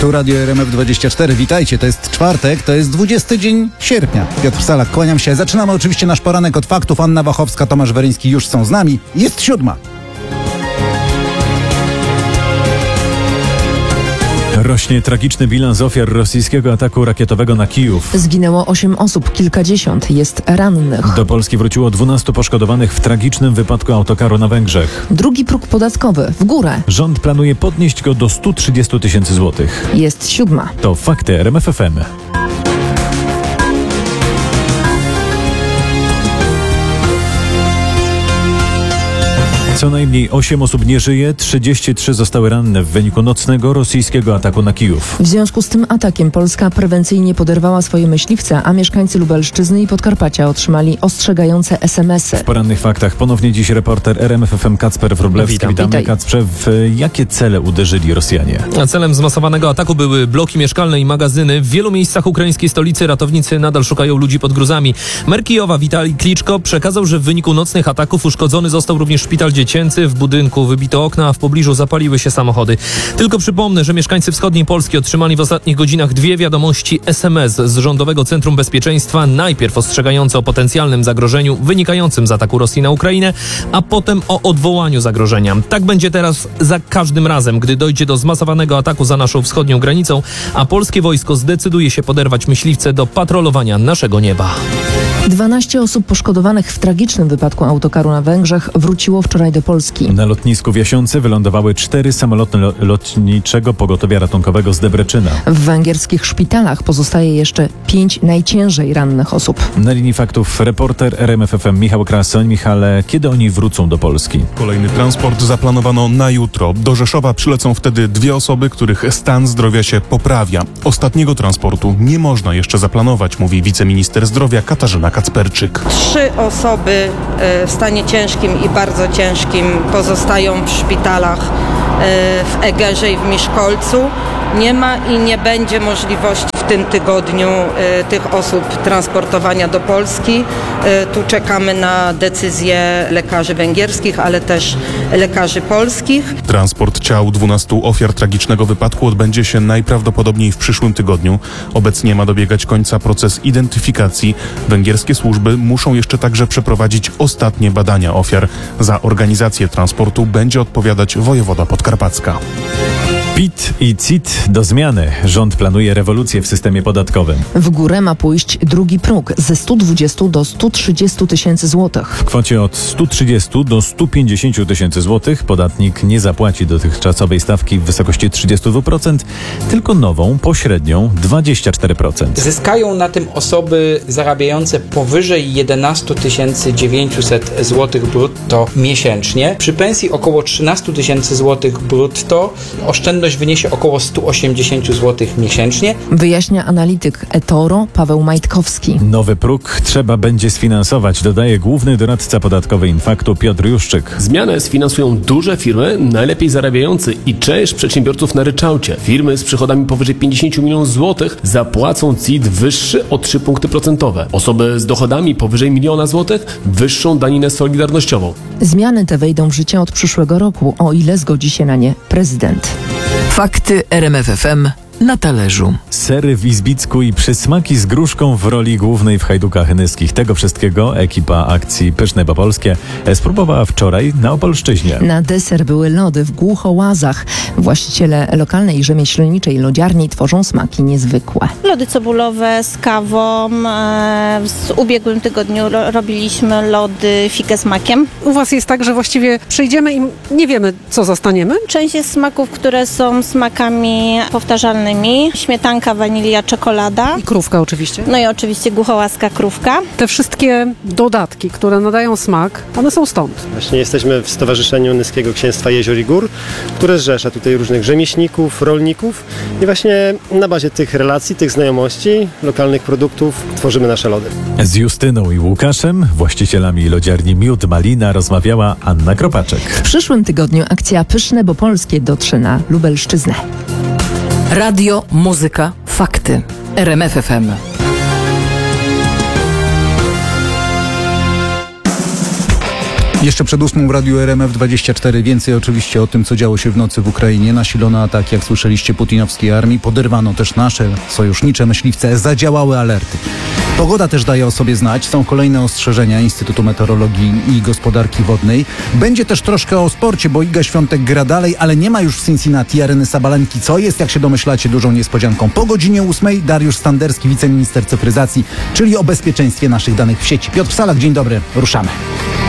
Tu Radio RMF24. Witajcie, to jest czwartek, to jest 20 dzień sierpnia. Piotr Salak, kłaniam się. Zaczynamy oczywiście nasz poranek od faktów. Anna Wachowska, Tomasz Weryński już są z nami. Jest 7. Rośnie tragiczny bilans ofiar rosyjskiego ataku rakietowego na Kijów. Zginęło 8 osób, kilkadziesiąt jest rannych. Do Polski wróciło 12 poszkodowanych w tragicznym wypadku autokaru na Węgrzech. Drugi próg podatkowy w górę. Rząd planuje podnieść go do 130 tysięcy złotych. Jest 7. To fakty RMF FM. Co najmniej 8 osób nie żyje, 33 zostały ranne w wyniku nocnego rosyjskiego ataku na Kijów. W związku z tym atakiem Polska prewencyjnie poderwała swoje myśliwce, a mieszkańcy Lubelszczyzny i Podkarpacia otrzymali ostrzegające SMS-y. W porannych faktach ponownie dziś reporter RMF FM Kacper Wróblewski. Witamy. Kacprze, w jakie cele uderzyli Rosjanie? Celem zmasowanego ataku były bloki mieszkalne i magazyny. W wielu miejscach ukraińskiej stolicy ratownicy nadal szukają ludzi pod gruzami. Mer Kijowa Witalij Kliczko przekazał, że w wyniku nocnych ataków uszkodzony został również szpital dziecięcy. W budynku wybito okna, a w pobliżu zapaliły się samochody. Tylko przypomnę, że mieszkańcy wschodniej Polski otrzymali w ostatnich godzinach 2 wiadomości SMS z Rządowego Centrum Bezpieczeństwa, najpierw ostrzegające o potencjalnym zagrożeniu wynikającym z ataku Rosji na Ukrainę, a potem o odwołaniu zagrożenia. Tak będzie teraz za każdym razem, gdy dojdzie do zmasowanego ataku za naszą wschodnią granicą, a polskie wojsko zdecyduje się poderwać myśliwce do patrolowania naszego nieba. 12 osób poszkodowanych w tragicznym wypadku autokaru na Węgrzech wróciło wczoraj do Polski. Na lotnisku w Jasiące wylądowały 4 samoloty lotniczego pogotowia ratunkowego z Debreczyna. W węgierskich szpitalach pozostaje jeszcze 5 najciężej rannych osób. Na linii faktów reporter RMF FM Michał Krasoń. Michale, kiedy oni wrócą do Polski? Kolejny transport zaplanowano na jutro. Do Rzeszowa przylecą wtedy 2 osoby, których stan zdrowia się poprawia. Ostatniego transportu nie można jeszcze zaplanować, mówi wiceminister zdrowia Katarzyna Kacperczyk. 3 osoby w stanie ciężkim i bardzo ciężkim pozostają w szpitalach w Egerze i w Miszkolcu. Nie ma i nie będzie możliwości w tym tygodniu tych osób transportowania do Polski. Tu czekamy na decyzję lekarzy węgierskich, ale też lekarzy polskich. Transport ciał 12 ofiar tragicznego wypadku odbędzie się najprawdopodobniej w przyszłym tygodniu. Obecnie ma dobiegać końca proces identyfikacji. Węgierskie służby muszą jeszcze także przeprowadzić ostatnie badania ofiar. Za organizację transportu będzie odpowiadać wojewoda podkarpacka. PIT i CIT do zmiany. Rząd planuje rewolucję w systemie podatkowym. W górę ma pójść drugi próg ze 120 do 130 tysięcy złotych. W kwocie od 130 do 150 tysięcy złotych podatnik nie zapłaci dotychczasowej stawki w wysokości 32%, tylko nową, pośrednią 24%. Zyskają na tym osoby zarabiające powyżej 11 900 zł brutto miesięcznie. Przy pensji około 13 tysięcy złotych brutto oszczędność wyniesie około 180 zł miesięcznie. Wyjaśnia analityk eToro Paweł Majtkowski. Nowy próg trzeba będzie sfinansować, dodaje główny doradca podatkowy Infaktu Piotr Juszczyk. Zmianę sfinansują duże firmy, najlepiej zarabiające i część przedsiębiorców na ryczałcie. Firmy z przychodami powyżej 50 milionów złotych zapłacą CIT wyższy o 3 punkty procentowe. Osoby z dochodami powyżej 1 000 000 złotych wyższą daninę solidarnościową. Zmiany te wejdą w życie od przyszłego roku, o ile zgodzi się na nie prezydent. Fakty RMF FM na talerzu. Sery w Izbicku i przysmaki z gruszką w roli głównej w Hajdukach Nyskich. Tego wszystkiego ekipa akcji Pyszne po Polskie spróbowała wczoraj na Opolszczyźnie. Na deser były lody w Głuchołazach. Właściciele lokalnej i rzemieślniczej lodziarni tworzą smaki niezwykłe. Lody cebulowe z kawą. W ubiegłym tygodniu robiliśmy lody figę z makiem. U Was jest tak, że właściwie przyjdziemy i nie wiemy, co zastaniemy? Część jest smaków, które są smakami powtarzalnymi. Śmietanka, wanilia, czekolada. I krówka oczywiście. No i oczywiście głuchołaska krówka. Te wszystkie dodatki, które nadają smak, one są stąd. Właśnie jesteśmy w Stowarzyszeniu Nyskiego Księstwa Jezior i Gór, które zrzesza tutaj różnych rzemieślników, rolników i właśnie na bazie tych relacji, tych znajomości, lokalnych produktów tworzymy nasze lody. Z Justyną i Łukaszem, właścicielami lodziarni Miód Malina, rozmawiała Anna Kropaczek. W przyszłym tygodniu akcja Pyszne bo Polskie dotrze na Lubelszczyznę. Radio, muzyka, fakty. RMF FM. Jeszcze przed 8 w Radiu RMF24 więcej oczywiście o tym, co działo się w nocy w Ukrainie. Nasilono atak, jak słyszeliście, putinowskiej armii. Poderwano też nasze sojusznicze myśliwce. Zadziałały alerty. Pogoda też daje o sobie znać. Są kolejne ostrzeżenia Instytutu Meteorologii i Gospodarki Wodnej. Będzie też troszkę o sporcie, bo Iga Świątek gra dalej, ale nie ma już w Cincinnati Areny Sabalenki, co jest, jak się domyślacie, dużą niespodzianką. Po godzinie 8 Dariusz Standerski, wiceminister cyfryzacji, czyli o bezpieczeństwie naszych danych w sieci. Piotr Salak, dzień dobry, ruszamy.